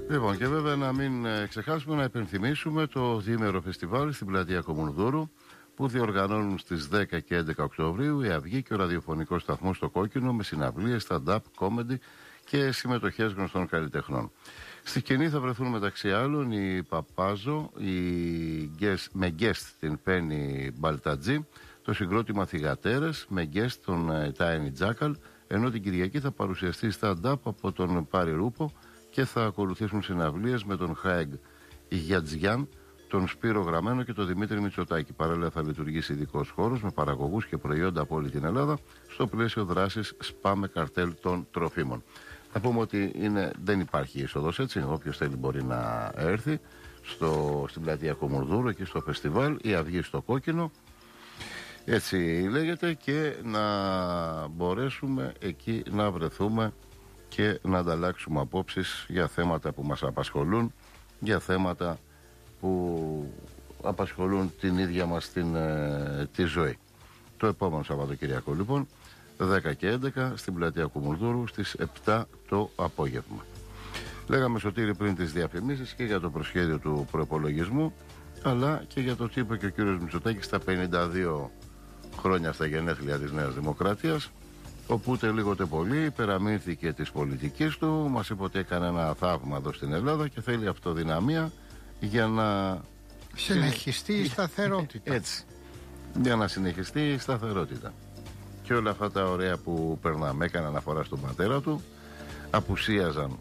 Λοιπόν, και βέβαια να μην ξεχάσουμε να υπενθυμίσουμε το διήμερο φεστιβάλ στην πλατεία Κομουνδούρου που διοργανώνουν στις 10 και 11 Οκτωβρίου η Αυγή και ο ραδιοφωνικός σταθμός στο Κόκκινο με συναυλίες, stand-up, comedy και συμμετοχές γνωστών καλλιτεχνών. Στη σκηνή θα βρεθούν μεταξύ άλλων η Παπάζο, με guest την Πέννη Μπαλτατζή, το συγκρότημα Θυγατέρες με guest τον Τάινι Τζάκαλ, ενώ την Κυριακή θα παρουσιαστεί stand-up από τον Πάρη Ρούπο και θα ακολουθήσουν συναυλίες με τον Χάιγ Γιατζιάν, τον Σπύρο Γραμμένο και τον Δημήτρη Μητσοτάκη. Παράλληλα θα λειτουργήσει ειδικός χώρος με παραγωγούς και προϊόντα από όλη την Ελλάδα στο πλαίσιο δράσης ΣΠΑ με καρτέλ των τροφίμων. Θα πούμε ότι δεν υπάρχει είσοδος, έτσι. Όποιος θέλει μπορεί να έρθει στην πλατεία Κομουνδούρου, εκεί στο φεστιβάλ, η Αυγή στο Κόκκινο, έτσι λέγεται, και να μπορέσουμε εκεί να βρεθούμε και να ανταλλάξουμε απόψεις για θέματα που μας απασχολούν, για θέματα που απασχολούν την ίδια μας τη ζωή. Το επόμενο Σαββατοκυριακό λοιπόν, 10 και 11 στην πλατεία Κομουνδούρου στις 7 το απόγευμα. Λέγαμε, Σωτήρη, πριν τις διαφημίσεις και για το προσχέδιο του προϋπολογισμού, αλλά και για το τι είπε και ο κύριος Μητσοτάκης στα 52 χρόνια στα γενέθλια της Νέας Δημοκρατίας, όπου ούτε λίγο ούτε πολύ υπεραμείνθηκε της πολιτικής του, μας είπε ότι έκανε ένα θαύμα εδώ στην Ελλάδα και θέλει αυτοδυναμία για να συνεχιστεί η σταθερότητα. Έτσι, για να συνεχιστεί η σταθερότητα. Και όλα αυτά τα ωραία που περνάμε, έκανε αναφορά στον πατέρα του, απουσίαζαν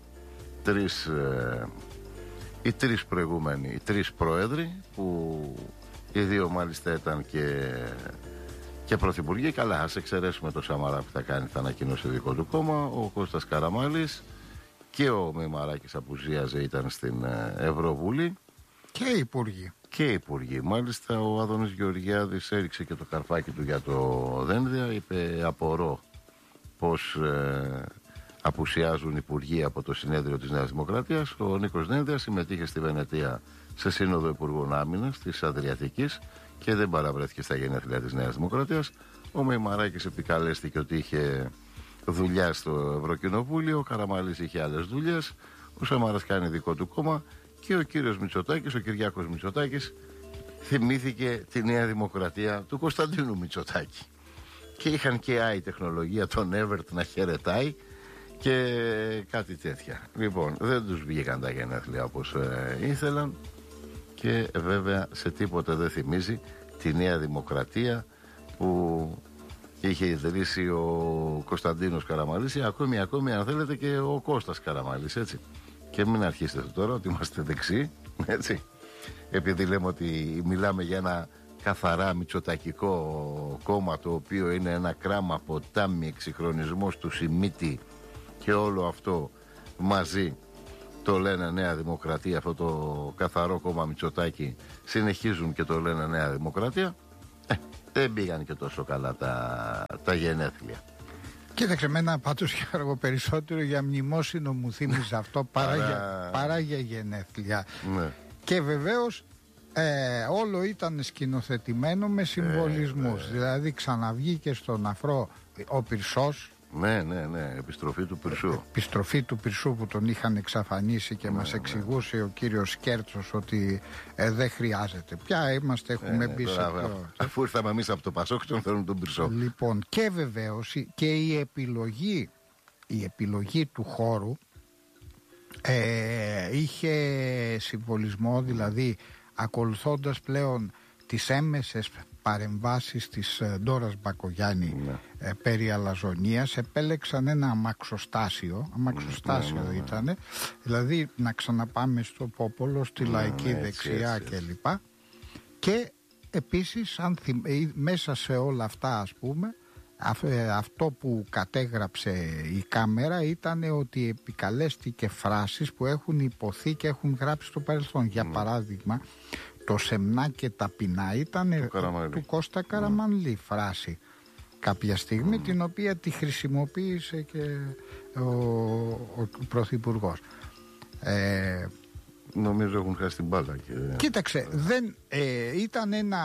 οι τρεις πρόεδροι, που οι δύο μάλιστα ήταν και πρωθυπουργοί. Καλά, ας εξαιρέσουμε το Σαμαρά που θα ανακοινώσει δικό του κόμμα, ο Κώστας Καραμάλης, και ο Μημαράκης απουσίαζε, ήταν στην Ευρωβουλή. Και οι υπουργοί. Και οι υπουργοί. Μάλιστα ο Άδωνης Γεωργιάδης έριξε και το καρφάκι του για το Δένδια. Είπε, απορώ πως απουσιάζουν υπουργοί από το συνέδριο της Νέας Δημοκρατίας. Ο Νίκος Δένδιας συμμετείχε στη Βενετία σε σύνοδο Υπουργών Άμυνας της Αδριατικής και δεν παραβρέθηκε στα γενέθλια της Νέας Δημοκρατίας. Ο Μημαράκης επικαλέστηκε ότι είχε δουλειά στο Ευρωκοινοβούλιο, ο Καραμαλής είχε άλλες δουλειές, ο Σαμαράς κάνει δικό του κόμμα και ο κύριος Μητσοτάκης, ο Κυριάκος Μητσοτάκης, θυμήθηκε τη Νέα Δημοκρατία του Κωνσταντίνου Μητσοτάκη. Και είχαν και AI τεχνολογία, τον Everett να χαιρετάει και κάτι τέτοια. Λοιπόν, δεν τους βγήκαν τα γενέθλια όπως ήθελαν και βέβαια σε τίποτα δεν θυμίζει τη Νέα Δημοκρατία που είχε ιδρύσει ο Κωνσταντίνος Καραμαλής, ή ακόμη αν θέλετε και ο Κώστας Καραμαλής, έτσι. Και μην αρχίσετε τώρα ότι είμαστε δεξιοί, έτσι, επειδή λέμε ότι μιλάμε για ένα καθαρά μητσοτακικό κόμμα, το οποίο είναι ένα κράμα, ποτάμι, εξυγχρονισμός του Σιμίτη και όλο αυτό μαζί το λένε Νέα Δημοκρατία. Αυτό το καθαρό κόμμα Μητσοτάκη συνεχίζουν και το λένε Νέα Δημοκρατία. Δεν πήγαν και τόσο καλά τα γενέθλια. Κοίταξε, εμένα πάντως περισσότερο για μνημόσυνο μου θύμιζε αυτό παρά για γενέθλια. Ναι. Και βεβαίως όλο ήταν σκηνοθετημένο με συμβολισμούς. Δηλαδή ξαναβγήκε στον αφρό ο Πυρσός. Ναι, επιστροφή του Πυρσού. Επιστροφή του Πυρσού που τον είχαν εξαφανίσει και μας εξηγούσε ο κύριος Σκέρτσος ότι δεν χρειάζεται. Πια έχουμε μπει σε αυτό. Αφού ήρθαμε εμείς από το Πασόκ, τον θέλουν τον Πυρσό. Λοιπόν, και βεβαίως και η επιλογή του χώρου είχε συμβολισμό, δηλαδή ακολουθώντας πλέον τις έμμεσες παρεμβάσεις της Ντόρας Μπακογιάννη περί αλαζονίας, επέλεξαν ένα αμαξοστάσιο ήτανε, δηλαδή να ξαναπάμε στο Πόπολο, στη λαϊκή δεξιά κλπ. Και επίσης μέσα σε όλα αυτά, ας πούμε, αυτό που κατέγραψε η κάμερα ήταν ότι επικαλέστηκε φράσεις που έχουν υποθεί και έχουν γράψει στο παρελθόν. Για παράδειγμα, το «σεμνά και ταπεινά» ήταν του Κώστα Καραμανλή φράση κάποια στιγμή, την οποία τη χρησιμοποίησε και ο Πρωθυπουργός. Νομίζω έχουν χάσει την μπάλα Κοίταξε, ήταν ένα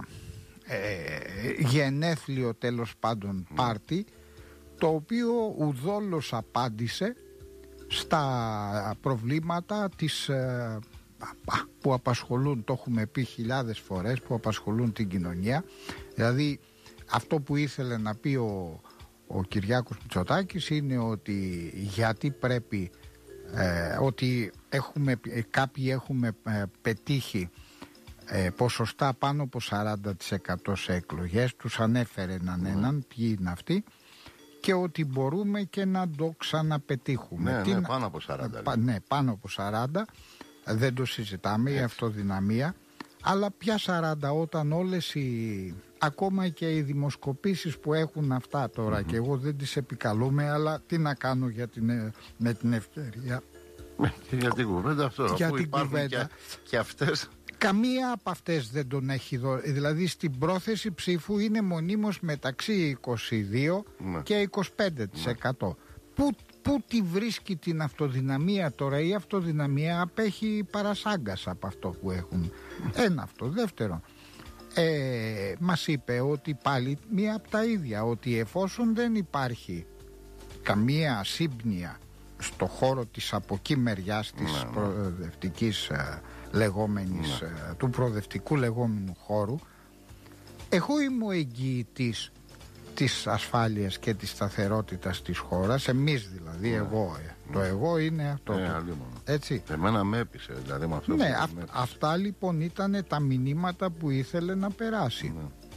γενέθλιο, τέλος πάντων, πάρτι, το οποίο ουδόλως απάντησε στα προβλήματα που απασχολούν, το έχουμε πει χιλιάδες φορές, που απασχολούν την κοινωνία. Δηλαδή αυτό που ήθελε να πει ο Κυριάκος Μητσοτάκης είναι ότι γιατί πρέπει ότι κάποιοι έχουμε πετύχει ποσοστά πάνω από 40% σε εκλογές, τους ανέφερε έναν ποιοι είναι αυτοί, και ότι μπορούμε και να το ξαναπετύχουμε. Ναι, πάνω από 40. Ναι, πάνω από 40, δεν το συζητάμε, η αυτοδυναμία. Αλλά πια 40 όταν όλες ακόμα και οι δημοσκοπήσεις που έχουν αυτά τώρα, και εγώ δεν τις επικαλούμε, αλλά τι να κάνω με την ευκαιρία. Για την κουβέντα αυτό, που υπάρχουν και αυτές. Καμία από αυτές δεν τον έχει δώσει. Δηλαδή στην πρόθεση ψήφου είναι μονίμως μεταξύ 22 και 25%. Πού τη βρίσκει την αυτοδυναμία τώρα? Η αυτοδυναμία απέχει παρασάγκας από αυτό που έχουν. Ένα αυτό. Δεύτερον, μας είπε ότι πάλι μία από τα ίδια, ότι εφόσον δεν υπάρχει καμία σύμπνοια στο χώρο της από εκεί μεριάς της προοδευτικής λεγόμενης, του προοδευτικού λεγόμενου χώρου, εγώ είμαι ο εγγυητής της ασφάλειας και της σταθερότητας της χώρας, εμείς δηλαδή, εγώ. Το εγώ είναι αυτό. Έτσι. Εμένα με έπεισε, δηλαδή με αυτό. Ναι, αυτά λοιπόν ήταν τα μηνύματα που ήθελε να περάσει.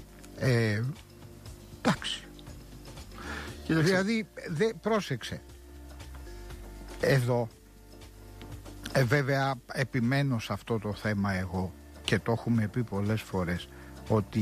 Εντάξει. Δηλαδή, πρόσεξε. Εδώ, βέβαια επιμένω σε αυτό το θέμα εγώ, και το έχουμε πει πολλές φορές, ότι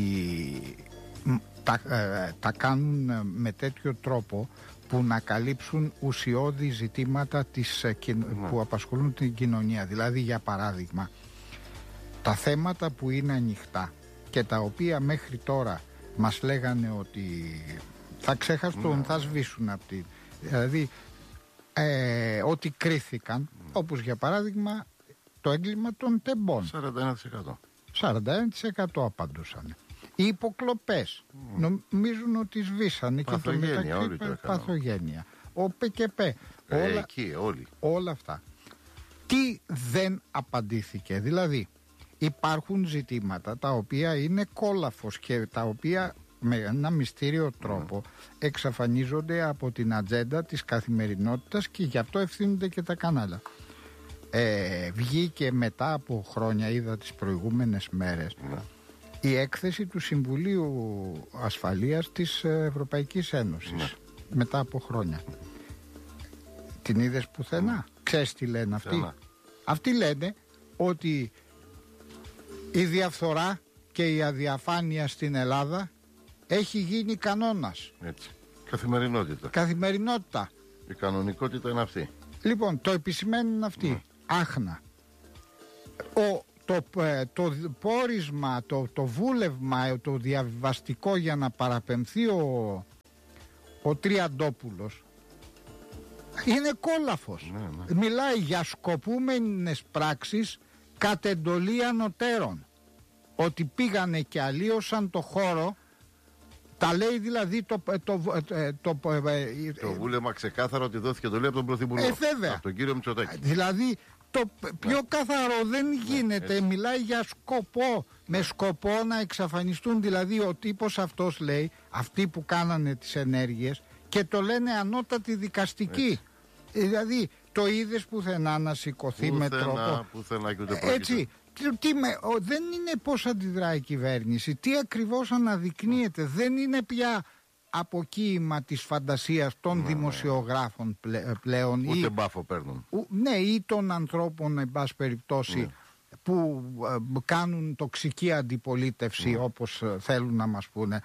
τα κάνουν με τέτοιο τρόπο που να καλύψουν ουσιώδη ζητήματα που απασχολούν την κοινωνία. Δηλαδή, για παράδειγμα, τα θέματα που είναι ανοιχτά και τα οποία μέχρι τώρα μας λέγανε ότι θα ξεχαστούν, θα σβήσουν από τη... Δηλαδή, ότι κρίθηκαν, όπως για παράδειγμα το έγκλημα των τεμπών. 41%. 41% απαντούσαν. Οι υποκλοπές νομίζουν ότι σβήσανε, και το μεταξύ παθογένεια. Ο ΠΚΠ, όλα αυτά. Τι δεν απαντήθηκε? Δηλαδή υπάρχουν ζητήματα τα οποία είναι κόλαφος και τα οποία με ένα μυστήριο τρόπο εξαφανίζονται από την ατζέντα της καθημερινότητας, και γι' αυτό ευθύνονται και τα κανάλια. Βγήκε μετά από χρόνια, είδα τις προηγούμενες μέρες, η έκθεση του Συμβουλίου Ασφαλείας της Ευρωπαϊκής Ένωσης, μετά από χρόνια. Την είδες πουθενά? Ξέρεις τι λένε αυτοί? Αυτοί λένε ότι η διαφθορά και η αδιαφάνεια στην Ελλάδα έχει γίνει κανόνας. Έτσι. Καθημερινότητα. Η κανονικότητα είναι αυτή. Λοιπόν, το επισημαίνουν αυτοί. Άχνα. Το πόρισμα, το βούλευμα, το διαβιβαστικό για να παραπεμφθεί ο Τριαντόπουλος είναι κόλαφος. Μιλάει για σκοπούμενες πράξεις κατ' εντολή ανωτέρων. Ότι πήγανε και αλλίωσαν το χώρο. Τα λέει δηλαδή το βούλευμα ξεκάθαρο ότι δόθηκε εντολή από τον Πρωθυπουργό. Από τον κύριο Μητσοτάκη. Δηλαδή το πιο καθαρό δεν γίνεται. Μιλάει για σκοπό. Με σκοπό να εξαφανιστούν. Δηλαδή ο τύπος αυτός λέει, αυτοί που κάνανε τις ενέργειες, και το λένε ανώτατη δικαστική. Δηλαδή το είδες πουθενά να σηκωθεί με τρόπο? Πουθενά και ούτε πρόκειται. Έτσι. Δεν είναι πώς αντιδράει η κυβέρνηση, τι ακριβώς αναδεικνύεται. Δεν είναι πια αποκοίημα της φαντασίας των δημοσιογράφων πλέον. Ούτε μπάφο παίρνουν. Ή των ανθρώπων, εν πάση περιπτώσει, που κάνουν τοξική αντιπολίτευση, όπως θέλουν να μας πούνε.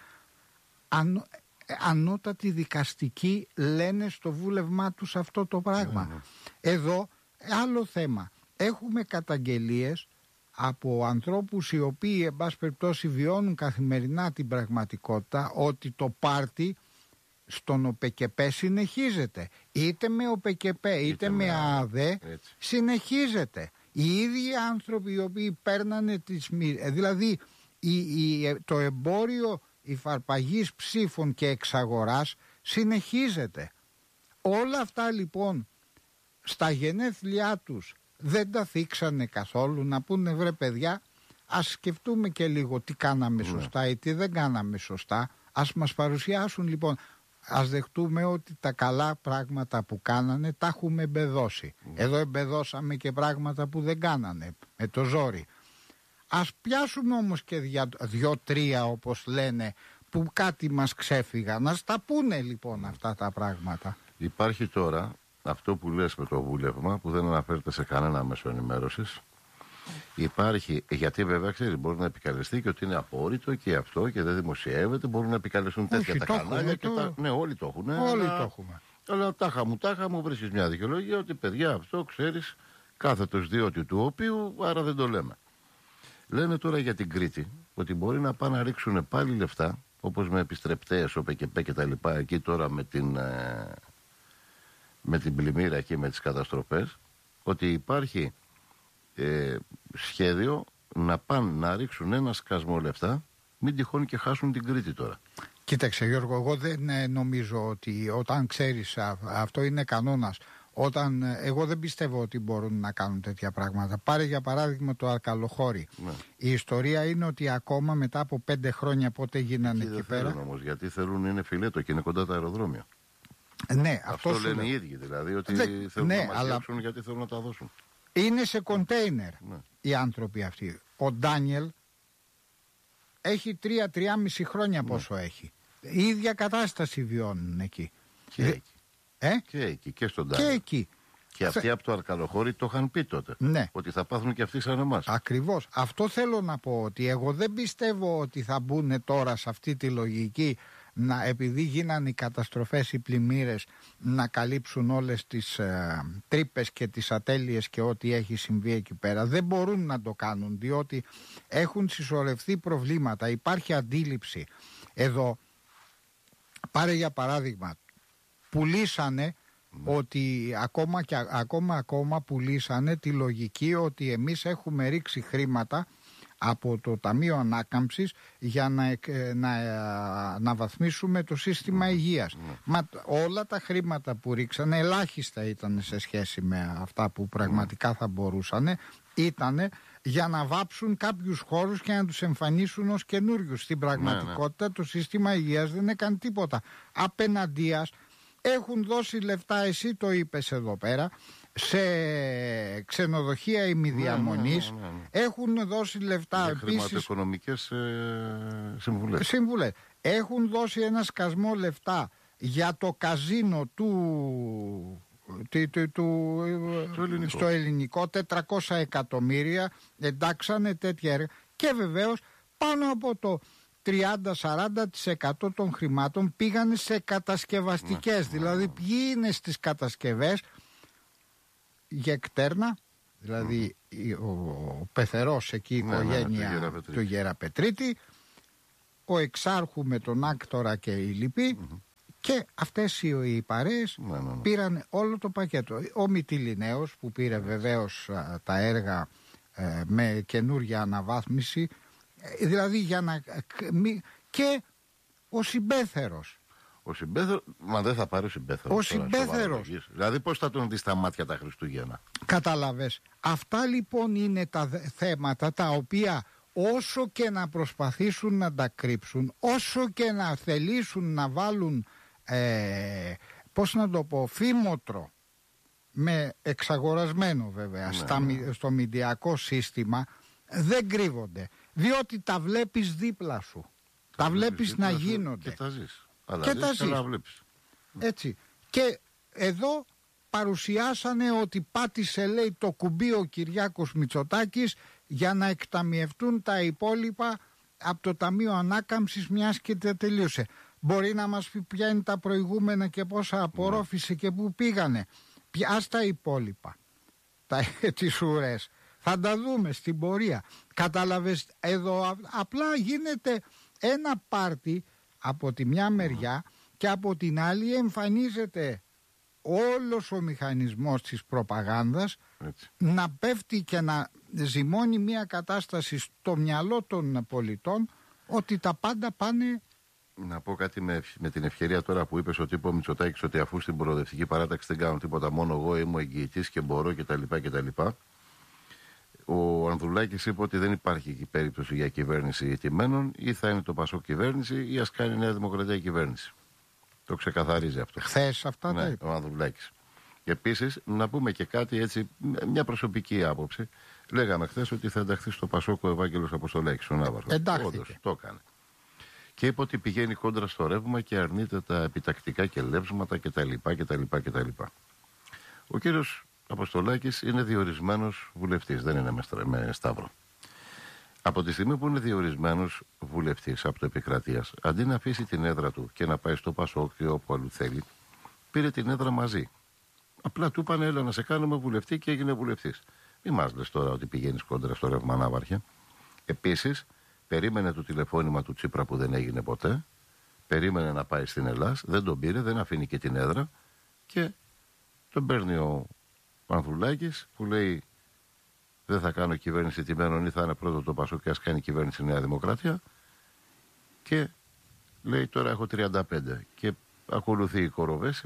Ανώτατοι δικαστικοί λένε στο βούλευμά τους αυτό το πράγμα. Εδώ άλλο θέμα. Έχουμε καταγγελίες από ανθρώπους οι οποίοι, εν πάση περιπτώσει, βιώνουν καθημερινά την πραγματικότητα, ότι το πάρτι στον ΟΠΚΠ συνεχίζεται. Είτε με ΟΠΚΠ είτε με ΑΔΕ συνεχίζεται. Οι ίδιοι άνθρωποι οι οποίοι παίρνανε τις δηλαδή το εμπόριο υφαρπαγής ψήφων και εξαγοράς συνεχίζεται. Όλα αυτά λοιπόν στα γενέθλιά τους δεν τα θίξανε καθόλου, να πούνε βρε παιδιά, ας σκεφτούμε και λίγο τι κάναμε σωστά ή τι δεν κάναμε σωστά. Ας μας παρουσιάσουν λοιπόν, ας δεχτούμε ότι τα καλά πράγματα που κάνανε τα έχουμε εμπεδώσει. Εδώ εμπεδώσαμε και πράγματα που δεν κάνανε με το ζόρι. Ας πιάσουμε όμως και 2-3 όπως λένε που κάτι μας ξέφυγαν. Να τα πούνε λοιπόν αυτά τα πράγματα. Υπάρχει τώρα αυτό που λες με το βούλευμα που δεν αναφέρεται σε κανένα μέσο ενημέρωσης. Υπάρχει, γιατί βέβαια ξέρεις, μπορεί να επικαλεστεί και ότι είναι απόρριτο και αυτό και δεν δημοσιεύεται. Μπορούν να επικαλεστούν τέτοια τα κανάλια. Ναι, όλοι το έχουν. Όλοι το έχουμε. Αλλά τάχα μου βρίσκεις μια δικαιολογία ότι παιδιά αυτό ξέρεις κάθετος διότι του οποίου, άρα δεν το λέμε. Λένε τώρα για την Κρήτη ότι μπορεί να πάνε να ρίξουν πάλι λεφτά, όπως με επιστρεπτές, ΟΠΕΚΕΠΕ και τα λοιπά, εκεί τώρα με την πλημμύρα και με τις καταστροφές, ότι υπάρχει σχέδιο να πάνε να ρίξουν ένα σκασμό λεφτά, μην τυχόν και χάσουν την Κρήτη τώρα. Κοίταξε Γιώργο, εγώ δεν νομίζω ότι όταν ξέρεις, αυτό είναι κανόνας, εγώ δεν πιστεύω ότι μπορούν να κάνουν τέτοια πράγματα. Πάρε για παράδειγμα το Αρκαλοχώρι. Ναι. Η ιστορία είναι ότι ακόμα μετά από 5 χρόνια πότε γίνανε εκεί πέρα. Δεν θέλουν όμως, γιατί θέλουν, είναι φιλέτο και είναι κοντά τα αεροδρόμια. Ναι, αυτό λένε οι ίδιοι δηλαδή, ότι θέλουν να μας διώξουν γιατί θέλουν να τα δώσουν. Είναι σε κοντέινερ οι άνθρωποι αυτοί. Ο Ντάνιελ έχει 3-3,5 χρόνια πόσο έχει. Η ίδια κατάσταση βιώνουν εκεί. Και εκεί. Και εκεί και στον Ντάνιελ. Και εκεί. Και αυτοί από το Αρκαλοχώρι το είχαν πει τότε. Ναι. Ότι θα πάθουν και αυτοί σαν εμάς. Ακριβώς. Αυτό θέλω να πω, ότι εγώ δεν πιστεύω ότι θα μπουν τώρα σε αυτή τη λογική επειδή γίνανε οι καταστροφές, οι πλημμύρες, να καλύψουν όλες τις τρύπες και τις ατέλειες και ό,τι έχει συμβεί εκεί πέρα. Δεν μπορούν να το κάνουν, διότι έχουν συσσωρευτεί προβλήματα. Υπάρχει αντίληψη. Εδώ, πάρε για παράδειγμα, πουλήσανε ότι ακόμα πουλήσανε τη λογική ότι εμείς έχουμε ρίξει χρήματα από το Ταμείο Ανάκαμψης για να βαθμίσουμε το σύστημα υγείας. Μα όλα τα χρήματα που ρίξανε, ελάχιστα ήταν σε σχέση με αυτά που πραγματικά θα μπορούσαν, ήταν για να βάψουν κάποιους χώρους και να τους εμφανίσουν ως καινούριους. Στην πραγματικότητα το σύστημα υγείας δεν έκανε τίποτα. Απέναντίας έχουν δώσει λεφτά, εσύ το είπες εδώ πέρα, σε ξενοδοχεία ημιδιαμονής, έχουν δώσει λεφτά επίσης χρηματοοικονομικές συμβουλές. Έχουν δώσει ένα σκασμό λεφτά για το καζίνο στο ελληνικό, 400 εκατομμύρια, εντάξανε τέτοια έργα και βεβαίως πάνω από το 30-40% των χρημάτων πήγανε σε κατασκευαστικές. Δηλαδή ποιοι είναι στις κατασκευές? Γεκτέρνα, δηλαδή ο πεθερός εκεί, η οικογένεια του Γεραπετρίτη, ο εξάρχου με τον άκτορα και οι λοιποί, και αυτές οι παρέες πήραν όλο το πακέτο. Ο Μυτιληναίος που πήρε βεβαίως τα έργα με καινούργια αναβάθμιση, δηλαδή για να... και ο Συμπέθερος. Μα δεν θα πάρει ο Συμπέθερος. Ο Συμπέθερος. Δηλαδή πώς θα τον δει στα μάτια τα Χριστούγεννα? Κατάλαβες. Αυτά λοιπόν είναι τα θέματα τα οποία όσο και να προσπαθήσουν να τα κρύψουν, όσο και να θελήσουν να βάλουν πώς να το πω, φήμοτρο, με εξαγορασμένο βέβαια στο μηντιακό σύστημα, δεν κρύβονται, διότι τα βλέπεις δίπλα σου, τα βλέπεις να γίνονται και τα ζεις. Και τα ζεις. Έτσι. Και εδώ παρουσιάσανε ότι πάτησε, λέει, το κουμπί ο Κυριάκος Μητσοτάκης για να εκταμιευτούν τα υπόλοιπα από το Ταμείο Ανάκαμψης, μιας και τελείωσε. Μπορεί να μας πει ποια είναι τα προηγούμενα και πόσα απορρόφησε και πού πήγανε? Ας τα υπόλοιπα, τις ουρές, θα τα δούμε στην πορεία. Κατάλαβες, εδώ απλά γίνεται ένα πάρτι από τη μια μεριά και από την άλλη εμφανίζεται όλος ο μηχανισμός της προπαγάνδας να πέφτει και να ζυμώνει μια κατάσταση στο μυαλό των πολιτών ότι τα πάντα πάνε Να πω κάτι με την ευκαιρία τώρα που είπες ότι είπε ο Μητσοτάκης ότι αφού στην προοδευτική παράταξη δεν κάνω τίποτα, μόνο εγώ είμαι ο εγγυητής και μπορώ κτλ. Ο Ανδρουλάκης είπε ότι δεν υπάρχει περίπτωση για κυβέρνηση ηττημένων, ή θα είναι το Πασόκ κυβέρνηση ή ας κάνει η Νέα Δημοκρατία κυβέρνηση. Το ξεκαθαρίζει αυτό. Χθες αυτά ναι, ο Ανδρουλάκης. Και επίσης να πούμε και κάτι έτσι, μια προσωπική άποψη. Λέγαμε χθες ότι θα ενταχθεί στο Πασόκ ο Ευάγγελος Αποστολάκης, ο Ναύαρχος. Όντως, το έκανε. Και είπε ότι πηγαίνει κόντρα στο ρεύμα και αρνείται τα επιτακτικά και λεύσματα κτλ. Ο κύριος Αποστολάκης είναι διορισμένος βουλευτής, δεν είναι με σταύρο. Από τη στιγμή που είναι διορισμένος βουλευτής από το Επικρατείας, αντί να αφήσει την έδρα του και να πάει στο Πασόκ ή όπου αλλού θέλει, πήρε την έδρα μαζί. Απλά του είπαν έλα να σε κάνουμε βουλευτή και έγινε βουλευτής. Μη μας λες τώρα ότι πηγαίνεις κόντρα στο ρεύμα, Ναύαρχε. Επίσης, περίμενε το τηλεφώνημα του Τσίπρα που δεν έγινε ποτέ. Περίμενε να πάει στην Ελλάς, δεν τον πήρε, δεν αφήνει και την έδρα. Και τον παίρνει ο Ανδρουλάκης που λέει δεν θα κάνω κυβέρνηση τιμένων ή θα είναι πρώτο το Πασόκ και ας κάνει κυβέρνηση Νέα Δημοκρατία. Και λέει τώρα έχω 35 και ακολουθεί η κοροβέση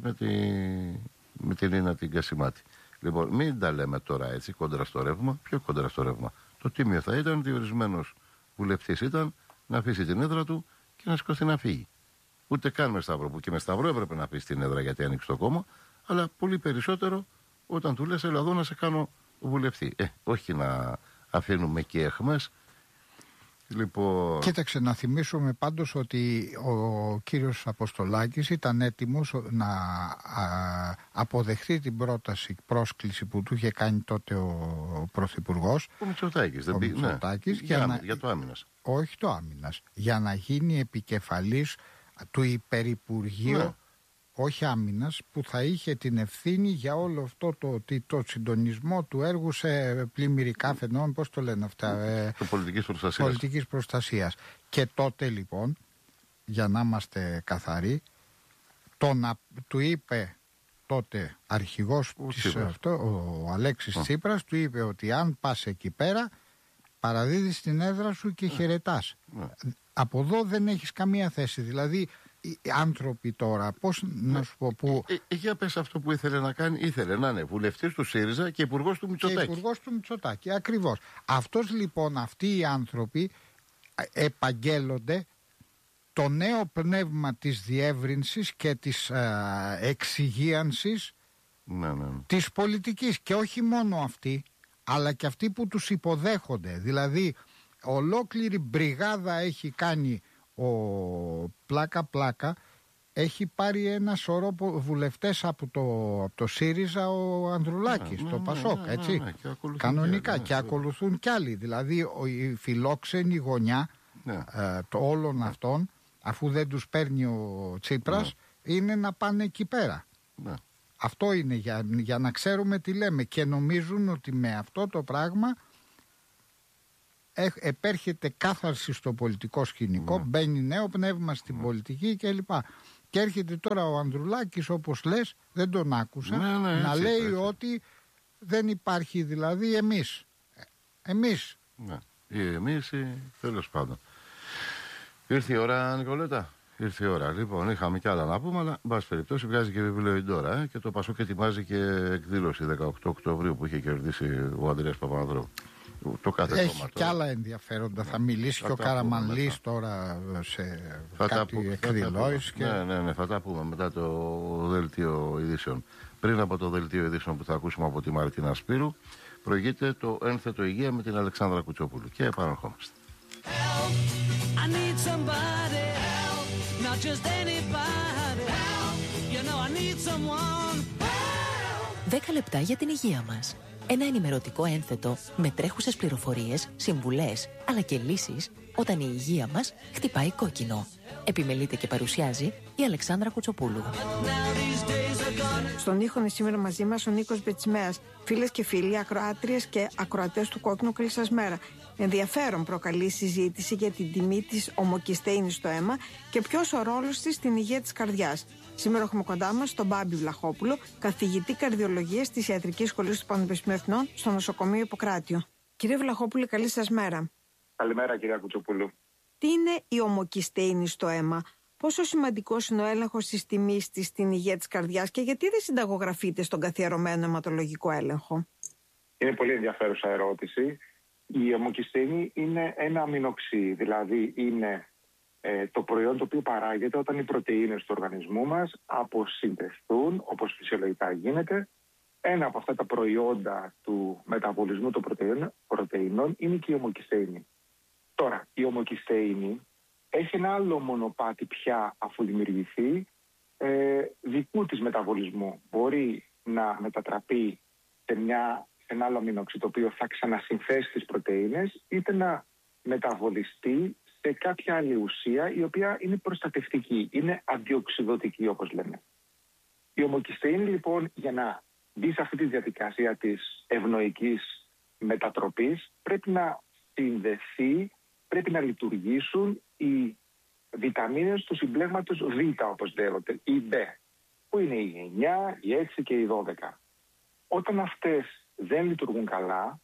με την Ίνα την Κασιμάτη. Λοιπόν, μην τα λέμε τώρα έτσι κόντρα στο ρεύμα. Ποιο κόντρα στο ρεύμα? Το τίμιο θα ήταν, διορισμένος βουλευτής ήταν, να αφήσει την έδρα του και να σηκωθεί να φύγει. Ούτε καν με σταυρό, που και με σταυρό έπρεπε να αφήσει την έδρα γιατί άνοιξε το κόμμα, αλλά πολύ περισσότερο όταν του λες έλα εδώ να σε κάνω βουλευτή. Όχι να αφήνουμε και εχμές. Λοιπόν... Κοίταξε, να θυμίσουμε πάντως ότι ο κύριος Αποστολάκης ήταν έτοιμος να αποδεχθεί την πρόσκληση που του είχε κάνει τότε ο Πρωθυπουργός. Ο Μητσοτάκης. Για το Άμυνας. Όχι το Άμυνας. Για να γίνει επικεφαλής του Υπερυπουργείου, όχι Άμυνας, που θα είχε την ευθύνη για όλο αυτό το συντονισμό του έργου σε πλημμυρικά φαινόμενα, πώς το λένε αυτά, πολιτικής προστασίας. Και τότε λοιπόν, για να είμαστε καθαροί, του είπε τότε αρχηγός ο Αλέξης Τσίπρας, του είπε ότι αν πας εκεί πέρα παραδίδεις την έδρα σου και χαιρετάς. Από εδώ δεν έχεις καμία θέση. Δηλαδή οι άνθρωποι τώρα, πώς να σου πω που... Για πες αυτό που ήθελε να κάνει, ήθελε να είναι βουλευτής του ΣΥΡΙΖΑ και υπουργός του Μητσοτάκη. Και υπουργός του Μητσοτάκη, ακριβώς. Αυτός λοιπόν, αυτοί οι άνθρωποι επαγγέλλονται το νέο πνεύμα της διεύρυνσης και της εξυγίανσης της πολιτικής. Και όχι μόνο αυτοί, αλλά και αυτοί που τους υποδέχονται. Δηλαδή, ολόκληρη μπριγάδα έχει κάνει ο πλάκα έχει πάρει ένα σωρό βουλευτές από το ΣΥΡΙΖΑ ο Ανδρουλάκης, το Πασόκ, έτσι. Κανονικά και ακολουθούν κι άλλοι. Δηλαδή η φιλόξενη γωνιά όλων αυτών, αφού δεν τους παίρνει ο Τσίπρας, είναι να πάνε εκεί πέρα. Αυτό είναι για να ξέρουμε τι λέμε και νομίζουν ότι με αυτό το πράγμα επέρχεται κάθαρση στο πολιτικό σκηνικό, μπαίνει νέο πνεύμα στην πολιτική κλπ. Και έρχεται τώρα ο Ανδρουλάκης, όπως λες, δεν τον άκουσα, να λέει ότι δεν υπάρχει δηλαδή εμείς. Εμείς. Εμείς, τέλος πάντων. Ήρθε η ώρα, Νικολέτα. Ήρθε η ώρα. Λοιπόν, είχαμε κι άλλα να πούμε, αλλά εν πάση περιπτώσει βγάζει και βιβλίο η Ντόρα και το Πασόκ ετοιμάζει και εκδήλωση 18 Οκτωβρίου που είχε κερδίσει ο Ανδρέας Παπανδρέου. Έχει κι άλλα ενδιαφέροντα. Θα μιλήσει και ο Καραμανλής τώρα σε κάτι εκδηλώσεις. Ναι, θα τα πούμε μετά το δελτίο ειδήσεων. Πριν από το δελτίο ειδήσεων που θα ακούσουμε από τη Μαρτίνα Σπύρου, προηγείται το Ένθετο Υγεία με την Αλεξάνδρα Κουτσόπουλου. Και επαναρχόμαστε. 10 λεπτά για την υγεία μας. Ένα ενημερωτικό ένθετο με τρέχουσες πληροφορίες, συμβουλές, αλλά και λύσεις όταν η υγεία μας χτυπάει κόκκινο. Επιμελείται και παρουσιάζει η Αλεξάνδρα Κουτσοπούλου. Στον ήχο είναι σήμερα μαζί μας ο Νίκος Μπετσιμέας. Φίλες και φίλοι, ακροάτριες και ακροατές του Κόκκινου, καλή σας μέρα. Ενδιαφέρον προκαλεί συζήτηση για την τιμή της ομοκυστεΐνης στο αίμα και ποιος ο ρόλος της στην υγεία της καρδιάς. Σήμερα έχουμε κοντά μας τον Μπάμπη Βλαχόπουλο, καθηγητή καρδιολογίας της Ιατρικής Σχολής του Πανεπιστημίου Εθνών στο νοσοκομείο Ιπποκράτιο. Κύριε Βλαχόπουλο, καλή σας μέρα. Καλημέρα, κυρία Κουτσοπούλου. Τι είναι η ομοκυστεΐνη στο αίμα, πόσο σημαντικός είναι ο έλεγχος της τιμής της στην υγεία της καρδιάς και γιατί δεν συνταγογραφείται στον καθιερωμένο αιματολογικό έλεγχο? Είναι πολύ ενδιαφέρουσα ερώτηση. Η αιμοκυστίνη είναι ένα αμινοξύ, δηλαδή είναι το προϊόν το οποίο παράγεται όταν οι πρωτεΐνες του οργανισμού μας αποσυντεθούν, όπως φυσιολογικά γίνεται. Ένα από αυτά τα προϊόντα του μεταβολισμού των πρωτεΐνων είναι και η αιμοκυστίνη. Τώρα, η αιμοκυστίνη έχει ένα άλλο μονοπάτι πια αφού δημιουργηθεί δικού της μεταβολισμού. Μπορεί να μετατραπεί σε ένα άλλο αμινοξύ το οποίο θα ξανασυνθέσει τις πρωτεΐνες, είτε να μεταβολιστεί σε κάποια άλλη ουσία η οποία είναι προστατευτική, είναι αντιοξυδωτική όπως λέμε. Η αιμοκυστίνη λοιπόν για να μπει σε αυτή τη διαδικασία της ευνοϊκής μετατροπής πρέπει να συνδεθεί, πρέπει να λειτουργήσουν οι βιταμίνες του συμπλέγματος Β όπως λέγονται, η Β, που είναι η 9, η 6 και η 12. Όταν αυτές δεν λειτουργούν καλά,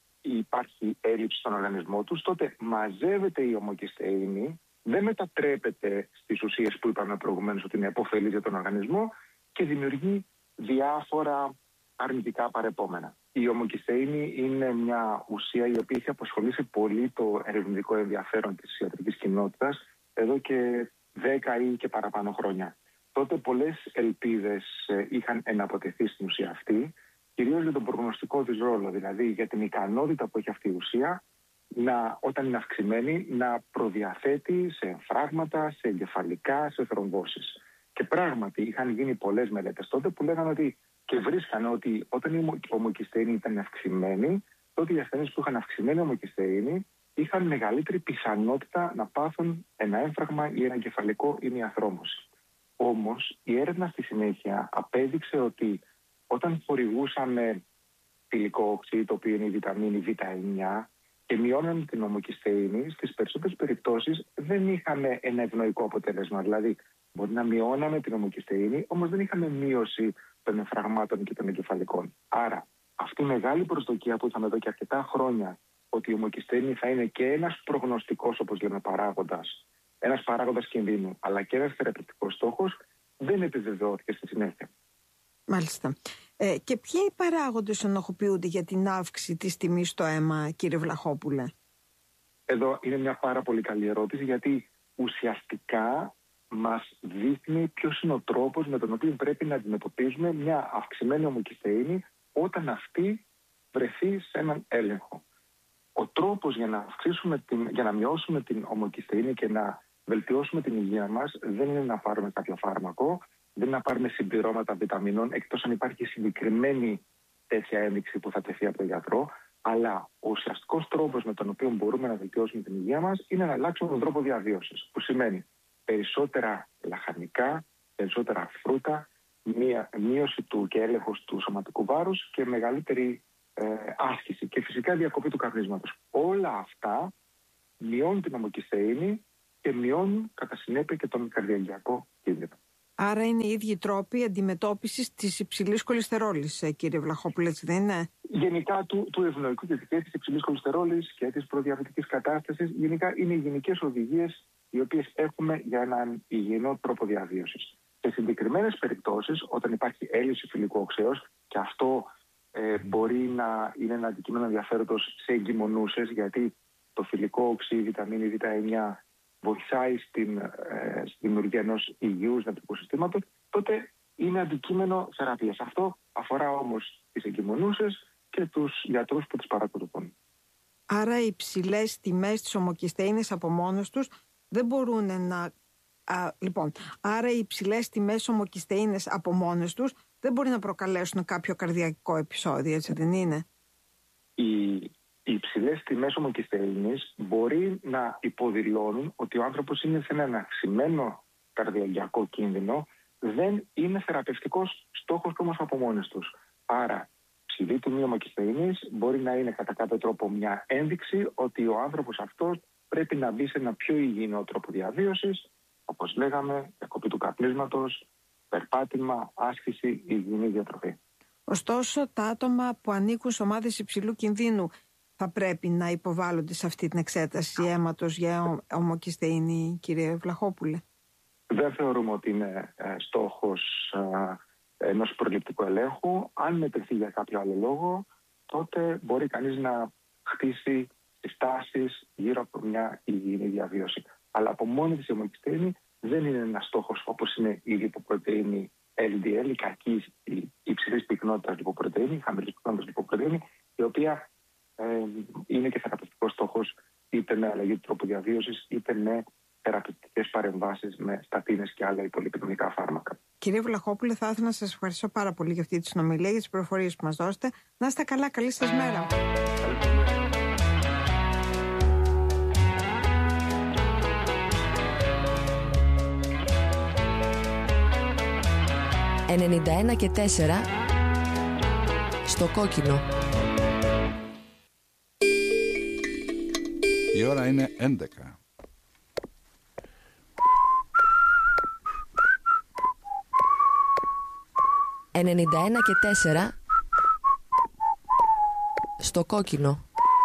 υπάρχει έλλειψη στον οργανισμό τους, τότε μαζεύεται η αιμοκυστίνη, δεν μετατρέπεται στις ουσίες που είπαμε προηγουμένως ότι είναι επωφελής για τον οργανισμό και δημιουργεί διάφορα αρνητικά παρεπόμενα. Η αιμοκυστίνη είναι μια ουσία η οποία έχει απασχολήσει πολύ το ερευνητικό ενδιαφέρον της ιατρικής κοινότητας εδώ και 10 ή και παραπάνω χρόνια. Τότε πολλές ελπίδες είχαν εναποτεθεί στην ουσία αυτή, κυρίως για τον προγνωστικό της ρόλο, δηλαδή για την ικανότητα που έχει αυτή η ουσία όταν είναι αυξημένη να προδιαθέτει σε εμφράγματα, σε εγκεφαλικά, σε θρομβώσεις. Και πράγματι είχαν γίνει πολλές μελέτες τότε που λέγανε ότι και βρίσκανε ότι όταν η αιμοκυστίνη ήταν αυξημένη, τότε οι ασθενείς που είχαν αυξημένη αιμοκυστίνη είχαν μεγαλύτερη πιθανότητα να πάθουν ένα έμφραγμα ή ένα εγκεφαλικό ή μια θρόμβωση. Όμως η έρευνα στη συνέχεια απέδειξε ότι όταν χορηγούσαμε θηλυκό οξύ, το οποίο είναι η βιταμίνη Β9, και μειώναμε την αιμοκυστίνη, στις περισσότερες περιπτώσεις δεν είχαμε ένα ευνοϊκό αποτέλεσμα. Δηλαδή, μπορεί να μειώναμε την αιμοκυστίνη, όμως δεν είχαμε μείωση των εμφραγμάτων και των εγκεφαλικών. Άρα, αυτή η μεγάλη προσδοκία που είχαμε εδώ και αρκετά χρόνια, ότι η αιμοκυστίνη θα είναι και ένας προγνωστικός, όπως λέμε, παράγοντας, ένας παράγοντας κινδύνου, αλλά και ένας θεραπευτικός στόχος, δεν επιβεβαιώθηκε στη συνέχεια. Μάλιστα. Και ποιοι παράγοντες ενοχοποιούνται για την αύξηση της τιμής στο αίμα, κύριε Βλαχόπουλε? Εδώ είναι μια πάρα πολύ καλή ερώτηση, γιατί ουσιαστικά μας δείχνει ποιος είναι ο τρόπος με τον οποίο πρέπει να αντιμετωπίζουμε μια αυξημένη αιμοκυστίνη όταν αυτή βρεθεί σε έναν έλεγχο. Ο τρόπος για να μειώσουμε την αιμοκυστίνη και να βελτιώσουμε την υγεία μας δεν είναι να πάρουμε κάποιο φάρμακο, δεν είναι να πάρουμε συμπληρώματα βιταμινών, εκτός αν υπάρχει συγκεκριμένη τέτοια ένδειξη που θα τεθεί από τον γιατρό, αλλά ο ουσιαστικός τρόπος με τον οποίο μπορούμε να βελτιώσουμε την υγεία μας είναι να αλλάξουμε τον τρόπο διαβίωσης, που σημαίνει περισσότερα λαχανικά, περισσότερα φρούτα, μείωση του και έλεγχος του σωματικού βάρους και μεγαλύτερη άσκηση και φυσικά διακοπή του καπνίσματος. Όλα αυτά μειώνουν την αιμοκυστίνη και μειώνουν κατά συνέπεια και τον καρδιαγγειακό κίνδυνο. Άρα είναι οι ίδιοι τρόποι αντιμετώπισης της υψηλής χολυστερόλης, κύριε Βλαχόπουλε, έτσι δεν είναι? Γενικά του ευνοϊκού και της υψηλής χολυστερόλης και της προδιαβητικής κατάστασης, γενικά είναι οι γενικές οδηγίες οι οποίες έχουμε για έναν υγιεινό τρόπο διαβίωσης. Σε συγκεκριμένες περιπτώσεις, όταν υπάρχει έλλειψη θηλυκού οξέως, και αυτό μπορεί να είναι ένα αντικείμενο ενδιαφέροντος σε εγκυμονούσες, γιατί το θηλυκό οξύ, η βιταμίνη Β9, βοηθάει στη δημιουργία ενός υγιούς νευρικού συστήματος, τότε είναι αντικείμενο θεραπείας. Αυτό αφορά όμως τις εγκυμονούσες και τους γιατρούς που τις παρακολουθούν. Άρα οι υψηλές τιμές της αιμοκυστίνης από μόνος τους δεν μπορούν να... άρα οι υψηλές τιμές αιμοκυστίνης από μόνες τους δεν μπορεί να προκαλέσουν κάποιο καρδιακό επεισόδιο, έτσι δεν είναι? Οι υψηλές τιμές αιμοκυστίνης μπορεί να υποδηλώνουν ότι ο άνθρωπος είναι σε έναν αυξημένο καρδιαγγειακό κίνδυνο, δεν είναι θεραπευτικός στόχος όμως από μόνες τους. Άρα, ψηλή τιμή αιμοκυστίνης μπορεί να είναι κατά κάποιο τρόπο μια ένδειξη ότι ο άνθρωπος αυτός πρέπει να μπει σε ένα πιο υγιεινό τρόπο διαβίωσης, όπως λέγαμε, διακοπή του καπνίσματος, περπάτημα, άσκηση, υγιεινή διατροφή. Ωστόσο, τα άτομα που ανήκουν σε ομάδες υψηλού κινδύνου θα πρέπει να υποβάλλονται σε αυτή την εξέταση αίματος για αιμοκυστίνη, κύριε Βλαχόπουλε? Δεν θεωρούμε ότι είναι στόχος ενός προληπτικού ελέγχου. Αν μετρηθεί για κάποιο άλλο λόγο, τότε μπορεί κανείς να χτίσει συστάσεις γύρω από μια υγιεινή διαβίωση. Αλλά από μόνη της η αιμοκυστίνη δεν είναι ένας στόχος όπως είναι η λιποπρωτεΐνη LDL, η κακή, η υψηλής πυκνότητας λιποπρωτεΐνη, η χαμηλής πυκνότητας λιποπρωτεΐνη, η οποία είναι και θεραπευτικός στόχος είτε με αλλαγή του τρόπου διαβίωσης, είτε με θεραπευτικές παρεμβάσεις με στατίνες και άλλα υπολιπιδομικά φάρμακα. Κύριε Βλαχόπουλε, θα ήθελα να σας ευχαριστώ πάρα πολύ για αυτή τη συνομιλία, για τις πληροφορίες που μας δώσετε. Να είστε καλά, καλή σας μέρα. 91 και 4 στο κόκκινο. Η ώρα είναι 11. «91 και 4 στο κόκκινο».